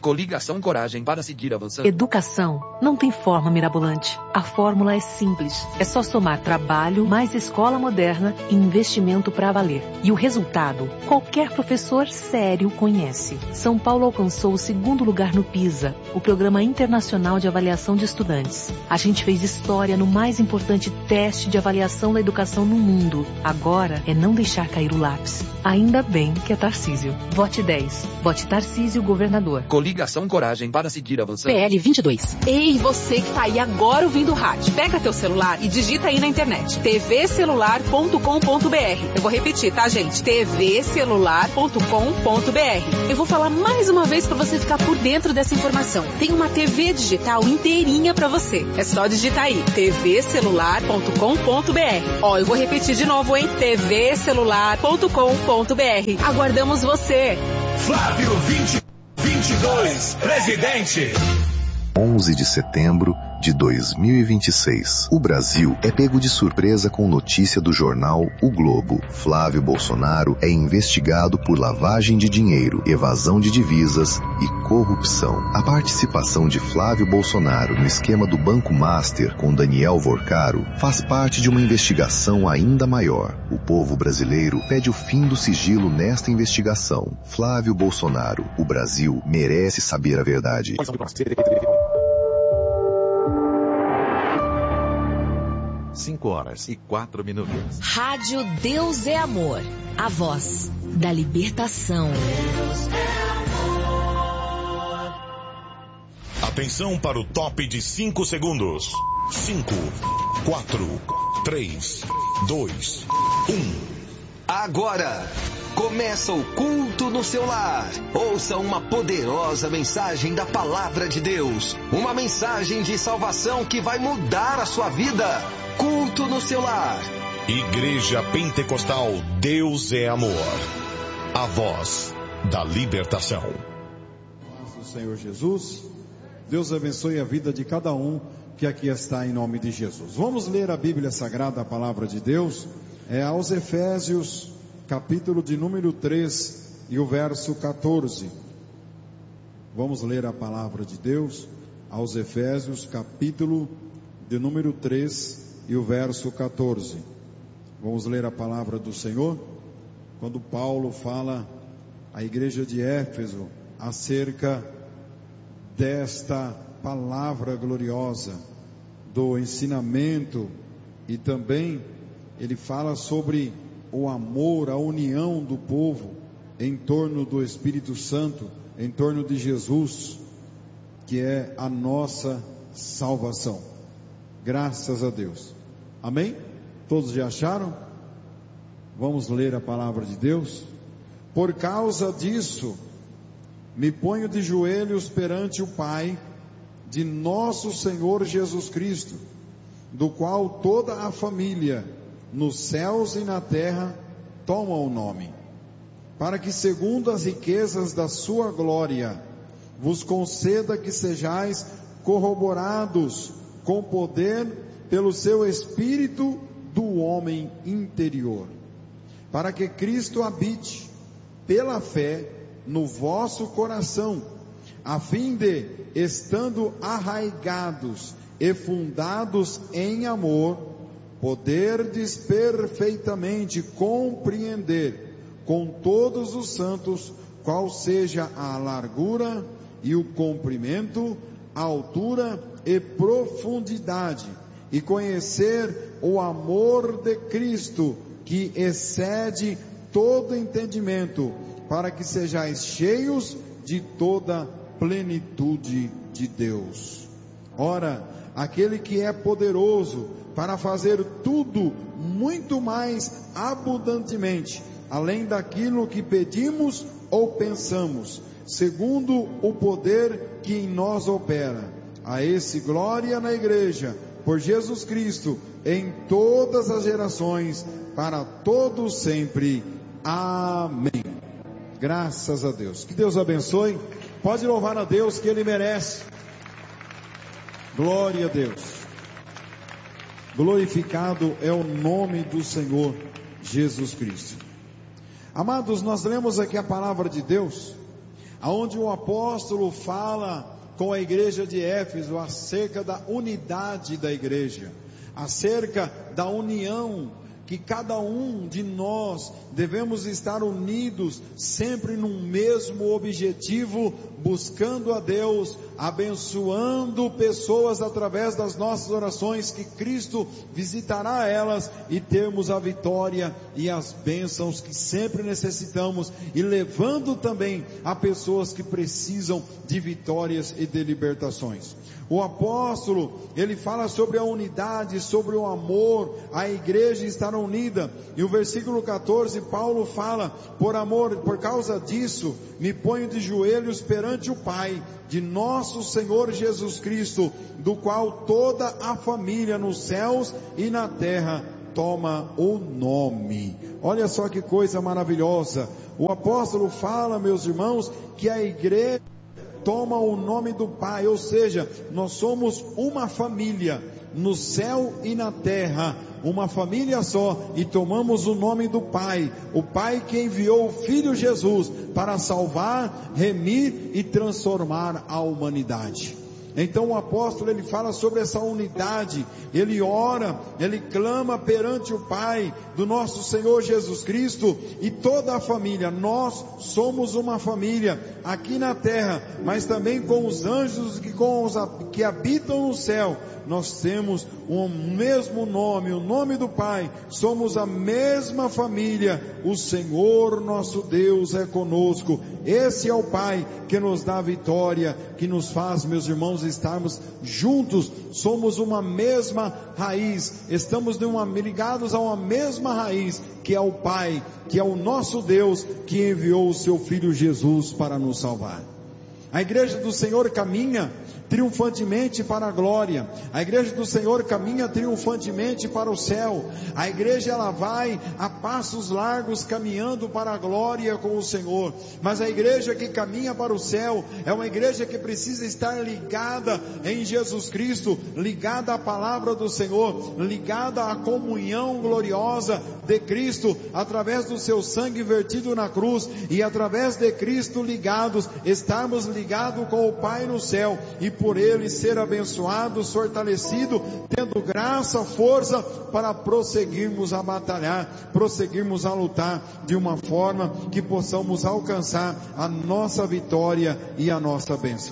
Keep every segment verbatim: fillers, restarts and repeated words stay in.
Coligação Coragem para seguir avançando. Educação não tem forma mirabolante. A fórmula é simples. É só somar trabalho, mais escola moderna e investimento para valer. E o resultado, qualquer professor sério conhece. São Paulo alcançou o segundo lugar no PISA, o Programa Internacional de Avaliação de Estudantes. A gente fez história no mais importante teste de avaliação da educação no mundo. Agora é não deixar cair o lápis. Ainda bem que é Tarcísio. Vote dez. Vote Tarcísio, governador. Coligação Coragem para seguir avançando. P L vinte e dois. Ei, você que tá aí agora ouvindo o rádio. Pega teu celular e digita aí na internet. t v celular ponto com ponto b r. Eu vou repetir, tá, gente? t v celular ponto com ponto b r. Eu vou falar mais uma vez para você ficar por dentro dessa informação. Tem uma T V digital inteirinha para você. É só digitar aí. t v celular ponto com ponto b r. Ó, eu vou repetir de novo, hein? t v celular ponto com ponto b r. Aguardamos você. Flávio vinte, vinte e dois, presidente. onze de setembro de dois mil e vinte e seis. O Brasil é pego de surpresa com notícia do jornal O Globo. Flávio Bolsonaro é investigado por lavagem de dinheiro, evasão de divisas e corrupção. A participação de Flávio Bolsonaro no esquema do Banco Master com Daniel Vorcaro faz parte de uma investigação ainda maior. O povo brasileiro pede o fim do sigilo nesta investigação. Flávio Bolsonaro, o Brasil merece saber a verdade. Cinco horas e quatro minutos. Rádio Deus é Amor, a voz da libertação. Atenção para o top de cinco segundos. Cinco, quatro, três, dois, um. Agora começa o culto no seu lar. Ouça uma poderosa mensagem da palavra de Deus. Uma mensagem de salvação que vai mudar a sua vida. Culto no seu lar. Igreja Pentecostal Deus é Amor. A voz da libertação. Do Senhor Jesus. Deus abençoe a vida de cada um que aqui está em nome de Jesus. Vamos ler a Bíblia Sagrada, a palavra de Deus. É aos Efésios, capítulo de número três e o verso quatorze. Vamos ler a palavra de Deus aos Efésios, capítulo de número três e o verso quatorze. Vamos ler a palavra do Senhor. Quando Paulo fala à igreja de Éfeso acerca desta palavra gloriosa, do ensinamento, e também ele fala sobre o amor, a união do povo em torno do Espírito Santo, em torno de Jesus, que é a nossa salvação. Graças a Deus. Amém? Todos já acharam? Vamos ler a palavra de Deus? Por causa disso, me ponho de joelhos perante o Pai de nosso Senhor Jesus Cristo, do qual toda a família, nos céus e na terra, toma o nome, para que segundo as riquezas da sua glória, vos conceda que sejais corroborados com poder pelo seu Espírito do homem interior, para que Cristo habite pela fé no vosso coração, a fim de, estando arraigados e fundados em amor, poderdes perfeitamente compreender com todos os santos qual seja a largura e o comprimento, a altura e profundidade, e conhecer o amor de Cristo, que excede todo entendimento, para que sejais cheios de toda plenitude de Deus. Ora, aquele que é poderoso para fazer tudo muito mais abundantemente, além daquilo que pedimos ou pensamos, segundo o poder que em nós opera. A esse glória na igreja, por Jesus Cristo, em todas as gerações, para todos sempre. Amém. Graças a Deus. Que Deus abençoe. Pode louvar a Deus, que Ele merece. Glória a Deus. Glorificado é o nome do Senhor Jesus Cristo. Amados, nós lemos aqui a palavra de Deus onde o apóstolo fala com a igreja de Éfeso acerca da unidade da igreja, acerca da união, que cada um de nós devemos estar unidos sempre num mesmo objetivo, buscando a Deus, abençoando pessoas através das nossas orações, que Cristo visitará elas e termos a vitória e as bênçãos que sempre necessitamos, e levando também a pessoas que precisam de vitórias e de libertações. O apóstolo, ele fala sobre a unidade, sobre o amor, a igreja estar unida, e o versículo catorze, Paulo fala: por amor, por causa disso, me ponho de joelhos perante o Pai, de nosso Senhor Jesus Cristo, do qual toda a família nos céus e na terra toma o nome. Olha só que coisa maravilhosa. O apóstolo fala, meus irmãos, que a igreja toma o nome do Pai, ou seja, nós somos uma família, no céu e na terra, uma família só, e tomamos o nome do Pai, o Pai que enviou o Filho Jesus para salvar, remir e transformar a humanidade. Então o apóstolo, ele fala sobre essa unidade, ele ora, ele clama perante o Pai do nosso Senhor Jesus Cristo, e toda a família, nós somos uma família aqui na terra, mas também com os anjos que, com os, que habitam no céu. Nós temos o mesmo nome, o nome do Pai, somos a mesma família, o Senhor nosso Deus é conosco. Esse é o Pai que nos dá a vitória, que nos faz, meus irmãos, estarmos juntos, somos uma mesma raiz, estamos numa, ligados a uma mesma raiz, que é o Pai, que é o nosso Deus, que enviou o seu Filho Jesus para nos salvar. A igreja do Senhor caminha triunfantemente para a glória, a igreja do Senhor caminha triunfantemente para o céu, a igreja ela vai a passos largos caminhando para a glória com o Senhor, mas a igreja que caminha para o céu é uma igreja que precisa estar ligada em Jesus Cristo, ligada à palavra do Senhor, ligada à comunhão gloriosa de Cristo, através do seu sangue vertido na cruz, e através de Cristo ligados, estarmos ligados com o Pai no céu, e por ele ser abençoados, fortalecidos, tendo graça, força para prosseguirmos a batalhar, prosseguirmos a lutar de uma forma que possamos alcançar a nossa vitória e a nossa bênção.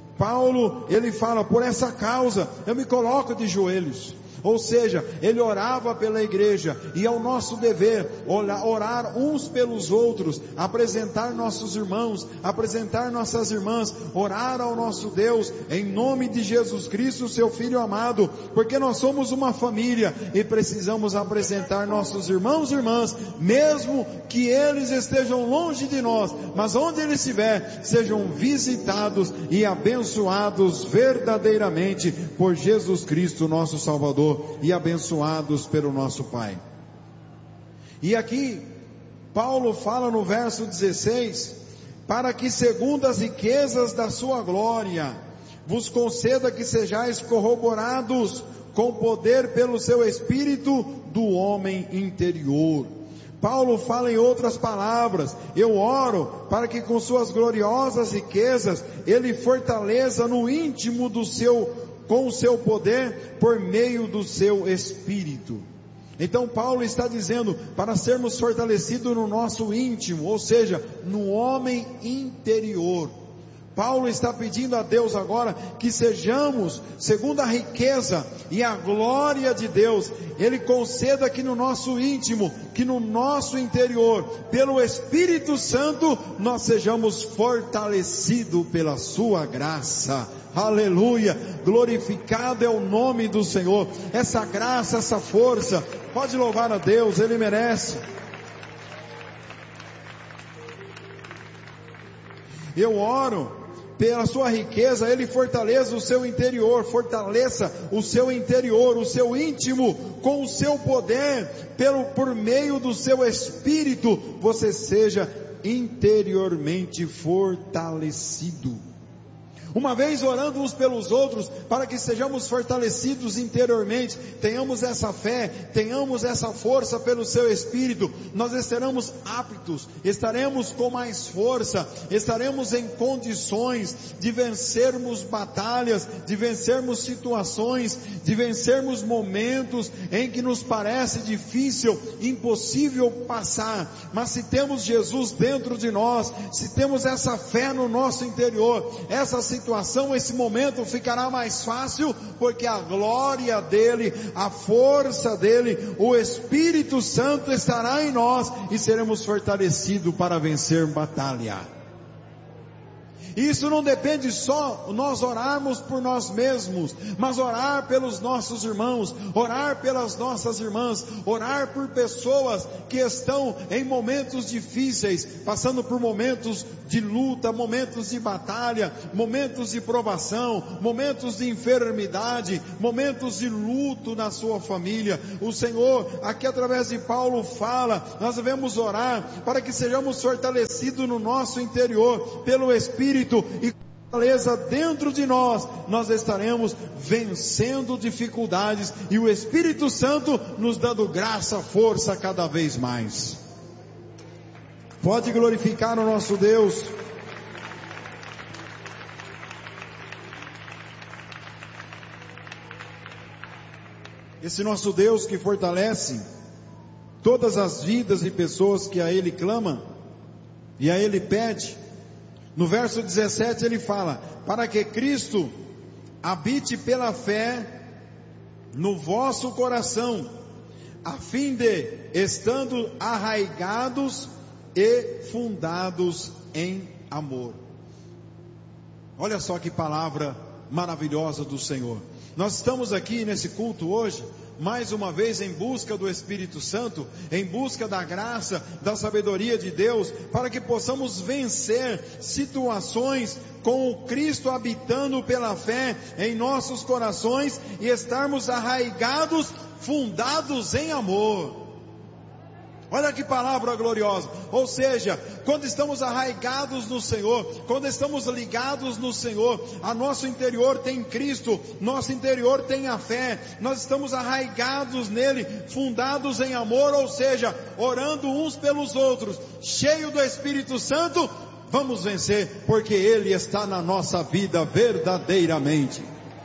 Paulo, ele fala: por essa causa eu me coloco de joelhos. Ou seja, ele orava pela igreja, e é o nosso dever orar uns pelos outros, apresentar nossos irmãos, apresentar nossas irmãs, orar ao nosso Deus, em nome de Jesus Cristo, seu Filho amado, porque nós somos uma família, e precisamos apresentar nossos irmãos e irmãs, mesmo que eles estejam longe de nós, mas onde eles estiverem, sejam visitados e abençoados verdadeiramente por Jesus Cristo, nosso Salvador, e abençoados pelo nosso Pai. E aqui Paulo fala no verso dezesseis: para que segundo as riquezas da sua glória vos conceda que sejais corroborados com poder pelo seu Espírito do homem interior. Paulo fala em outras palavras: eu oro para que com suas gloriosas riquezas ele fortaleça no íntimo do seu com o seu poder, por meio do seu Espírito. Então Paulo está dizendo para sermos fortalecidos no nosso íntimo, ou seja, no homem interior. Paulo está pedindo a Deus agora que sejamos, segundo a riqueza e a glória de Deus, Ele conceda que no nosso íntimo, que no nosso interior, pelo Espírito Santo, nós sejamos fortalecidos pela sua graça. Aleluia, glorificado é o nome do Senhor. Essa graça, essa força, pode louvar a Deus, Ele merece. Eu oro pela sua riqueza, Ele fortaleça o seu interior, fortaleça o seu interior, o seu íntimo, com o seu poder, pelo, por meio do seu Espírito, você seja interiormente fortalecido. Uma vez orando uns pelos outros, para que sejamos fortalecidos interiormente, tenhamos essa fé, tenhamos essa força pelo seu Espírito, nós estaremos aptos, estaremos com mais força, estaremos em condições de vencermos batalhas, de vencermos situações, de vencermos momentos em que nos parece difícil, impossível passar, mas se temos Jesus dentro de nós, se temos essa fé no nosso interior, essa situação, esse momento ficará mais fácil, porque a glória dele, a força dele, o Espírito Santo estará em nós e seremos fortalecidos para vencer batalha. Isso não depende só nós orarmos por nós mesmos, mas orar pelos nossos irmãos, orar pelas nossas irmãs, orar por pessoas que estão em momentos difíceis, passando por momentos de luta, momentos de batalha, momentos de provação, momentos de enfermidade, momentos de luto na sua família. O Senhor, aqui através de Paulo fala, nós devemos orar para que sejamos fortalecidos no nosso interior, pelo Espírito, e fortaleza dentro de nós, nós estaremos vencendo dificuldades, e o Espírito Santo nos dando graça, força cada vez mais. Pode glorificar o nosso Deus. Esse nosso Deus que fortalece todas as vidas de pessoas que a Ele clamam e a Ele pede. No verso dezessete ele fala: para que Cristo habite pela fé no vosso coração, a fim de, estando arraigados e fundados em amor. Olha só que palavra maravilhosa do Senhor. Nós estamos aqui nesse culto hoje, mais uma vez em busca do Espírito Santo, em busca da graça, da sabedoria de Deus, para que possamos vencer situações com o Cristo habitando pela fé em nossos corações e estarmos arraigados, fundados em amor. Olha que palavra gloriosa. Ou seja, quando estamos arraigados no Senhor, quando estamos ligados no Senhor, a nosso interior tem Cristo, nosso interior tem a fé, nós estamos arraigados nele, fundados em amor, ou seja, orando uns pelos outros, cheio do Espírito Santo, vamos vencer, porque Ele está na nossa vida verdadeiramente.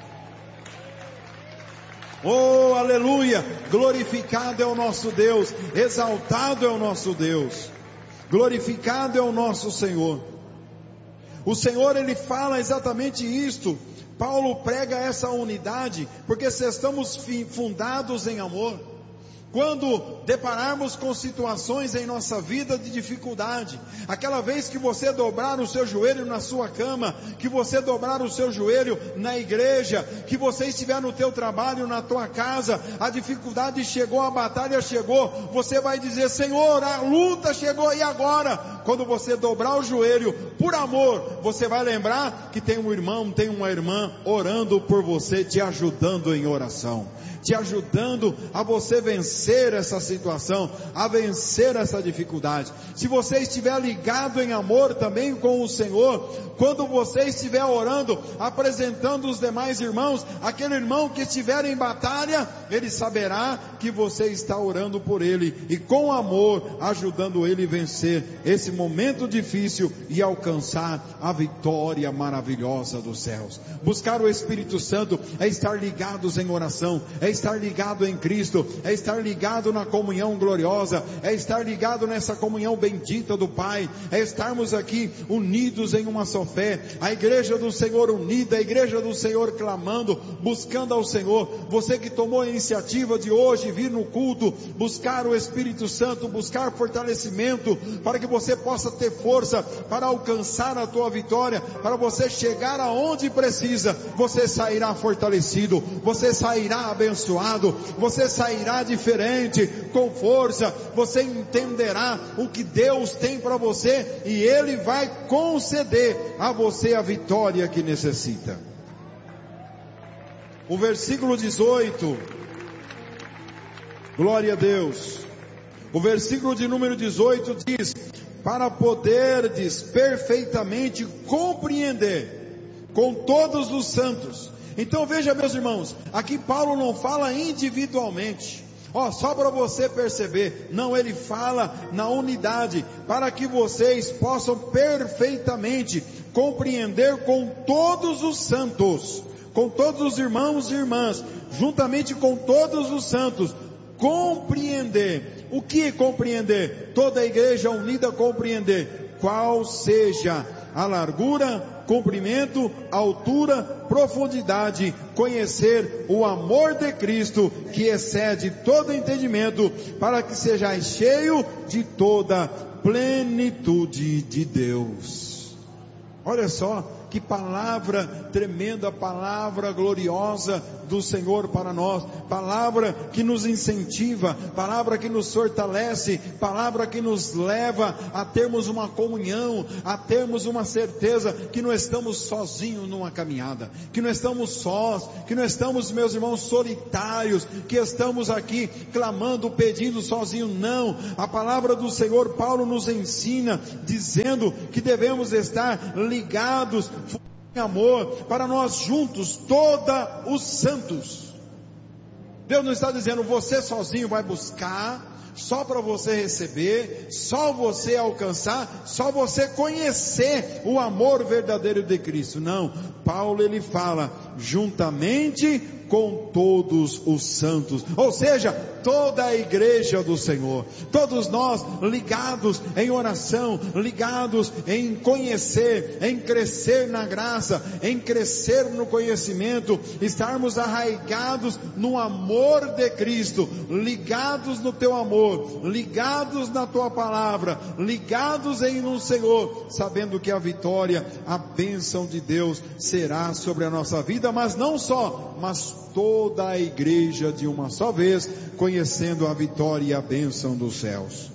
Oh, aleluia, glorificado é o nosso Deus, exaltado é o nosso Deus, glorificado é o nosso Senhor. O Senhor, Ele fala exatamente isto. Paulo prega essa unidade, porque se estamos fundados em amor, quando depararmos com situações em nossa vida de dificuldade, aquela vez que você dobrar o seu joelho na sua cama, que você dobrar o seu joelho na igreja, que você estiver no teu trabalho, na tua casa, a dificuldade chegou, a batalha chegou, você vai dizer: Senhor, a luta chegou, e agora? Quando você dobrar o joelho por amor, você vai lembrar que tem um irmão, tem uma irmã orando por você, te ajudando em oração, te ajudando a você vencer essa situação, a vencer essa dificuldade. Se você estiver ligado em amor também com o Senhor, quando você estiver orando, apresentando os demais irmãos, aquele irmão que estiver em batalha, ele saberá que você está orando por ele, e com amor, ajudando ele a vencer esse momento difícil e alcançar a vitória maravilhosa dos céus. Buscar o Espírito Santo é estar ligados em oração, é estar ligado em Cristo, é estar ligado na comunhão gloriosa, é estar ligado nessa comunhão bendita do Pai, é estarmos aqui unidos em uma só fé, a igreja do Senhor unida, a igreja do Senhor clamando, buscando ao Senhor. Você que tomou a iniciativa de hoje vir no culto, buscar o Espírito Santo, buscar fortalecimento, para que você possa ter força para alcançar a tua vitória, para você chegar aonde precisa, você sairá fortalecido, você sairá abençoado, você sairá diferente, com força, você entenderá o que Deus tem para você, e Ele vai conceder a você a vitória que necessita. O versículo dezoito, glória a Deus, o versículo de número dezoito diz: para poderdes perfeitamente compreender com todos os santos. Então veja, meus irmãos, aqui Paulo não fala individualmente, ó, só para você perceber, não, ele fala na unidade, para que vocês possam perfeitamente compreender com todos os santos, com todos os irmãos e irmãs, juntamente com todos os santos, compreender. O que compreender? Toda a igreja unida compreender qual seja a largura, comprimento, altura, profundidade, conhecer o amor de Cristo, que excede todo entendimento, para que sejais cheio de toda plenitude de Deus. Olha só, que palavra tremenda, palavra gloriosa do Senhor para nós, palavra que nos incentiva, palavra que nos fortalece, palavra que nos leva a termos uma comunhão, a termos uma certeza que não estamos sozinhos numa caminhada, que não estamos sós, que não estamos, meus irmãos, solitários, que estamos aqui clamando, pedindo sozinho, não. A palavra do Senhor, Paulo nos ensina, dizendo que devemos estar ligados em amor, para nós juntos, todos os santos. Deus não está dizendo, você sozinho vai buscar, só para você receber, só você alcançar, só você conhecer o amor verdadeiro de Cristo. Não, Paulo ele fala, juntamente com todos os santos, ou seja, toda a igreja do Senhor, todos nós ligados em oração, ligados em conhecer, em crescer na graça, em crescer no conhecimento, estarmos arraigados no amor de Cristo, ligados no teu amor, ligados na tua palavra, ligados em no Senhor, sabendo que a vitória, a bênção de Deus será sobre a nossa vida, mas não só, mas toda a igreja de uma só vez, conhecendo a vitória e a bênção dos céus.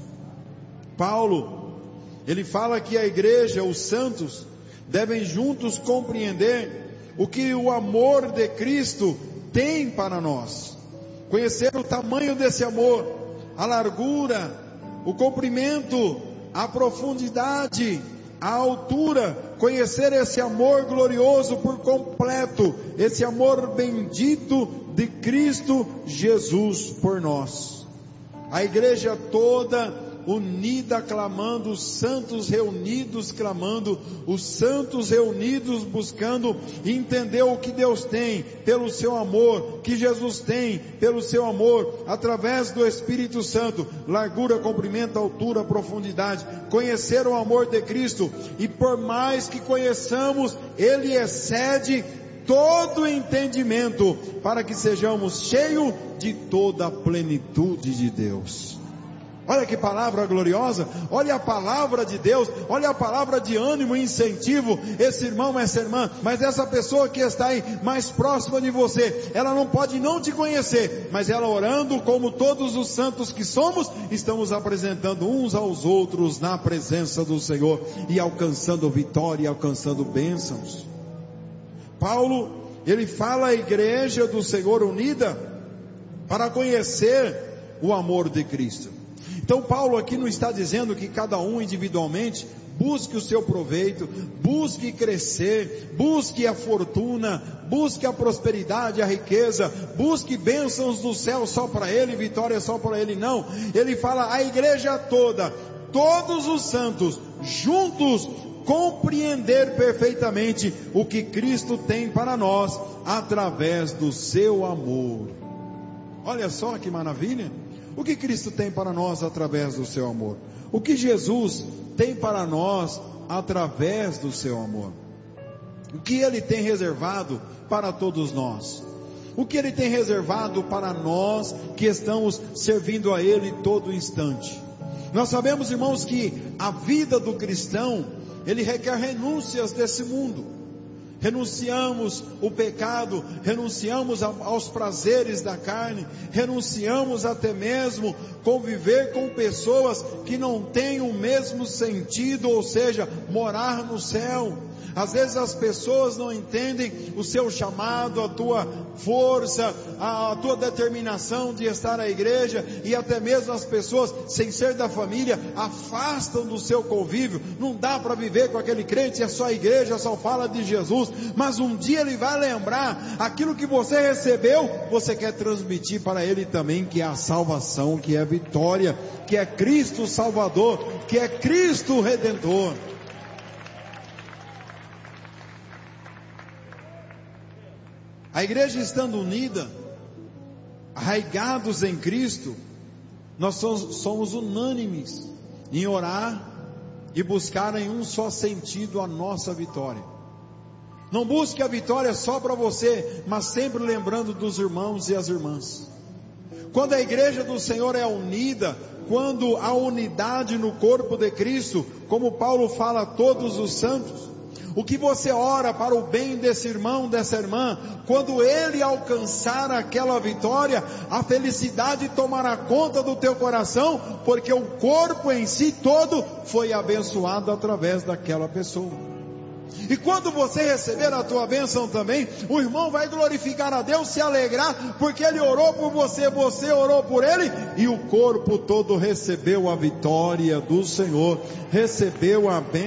Paulo, ele fala que a igreja, os santos, devem juntos compreender o que o amor de Cristo tem para nós, conhecer o tamanho desse amor, a largura, o comprimento, a profundidade, a altura, conhecer esse amor glorioso por completo, esse amor bendito de Cristo Jesus por nós. A igreja toda unida clamando, os santos reunidos clamando, os santos reunidos buscando entender o que Deus tem pelo seu amor, que Jesus tem pelo seu amor, através do Espírito Santo, largura, comprimento, altura, profundidade, conhecer o amor de Cristo, e por mais que conheçamos, Ele excede todo entendimento, para que sejamos cheios de toda a plenitude de Deus. Olha que palavra gloriosa, olha a palavra de Deus, olha a palavra de ânimo e incentivo, esse irmão, essa irmã, mas essa pessoa que está aí mais próxima de você, ela não pode não te conhecer, mas ela orando como todos os santos que somos, estamos apresentando uns aos outros na presença do Senhor, e alcançando vitória, e alcançando bênçãos. Paulo, ele fala à igreja do Senhor unida, para conhecer o amor de Cristo. Então Paulo aqui não está dizendo que cada um individualmente busque o seu proveito, busque crescer, busque a fortuna, busque a prosperidade, a riqueza, busque bênçãos do céu só para ele, vitória só para ele. Não, ele fala a igreja toda, todos os santos juntos, compreender perfeitamente o que Cristo tem para nós através do seu amor. Olha só que maravilha! O que Cristo tem para nós através do seu amor? O que Jesus tem para nós através do seu amor? O que Ele tem reservado para todos nós? O que Ele tem reservado para nós que estamos servindo a Ele todo instante? Nós sabemos, irmãos, que a vida do cristão, ele requer renúncias desse mundo. Renunciamos o pecado, renunciamos aos prazeres da carne, renunciamos até mesmo conviver com pessoas que não têm o mesmo sentido, ou seja, morar no céu. Às vezes as pessoas não entendem o seu chamado, a tua força, a, a tua determinação de estar na igreja, e até mesmo as pessoas, sem ser da família, afastam do seu convívio. Não dá para viver com aquele crente, é só a igreja, só fala de Jesus, Jesus, mas um dia ele vai lembrar aquilo que você recebeu, você quer transmitir para ele também, que é a salvação, que é a vitória, que é Cristo Salvador, que é Cristo Redentor. A igreja estando unida, arraigados em Cristo, nós somos, somos unânimes em orar e buscar em um só sentido a nossa vitória. Não busque a vitória só para você, mas sempre lembrando dos irmãos e as irmãs. Quando a igreja do Senhor é unida, quando há unidade no corpo de Cristo, como Paulo fala a todos os santos, o que você ora para o bem desse irmão, dessa irmã, quando ele alcançar aquela vitória, a felicidade tomará conta do teu coração, porque o corpo em si todo foi abençoado através daquela pessoa. E quando você receber a tua bênção também, o irmão vai glorificar a Deus, se alegrar, porque ele orou por você, você orou por ele, e o corpo todo recebeu a vitória do Senhor, recebeu a bênção.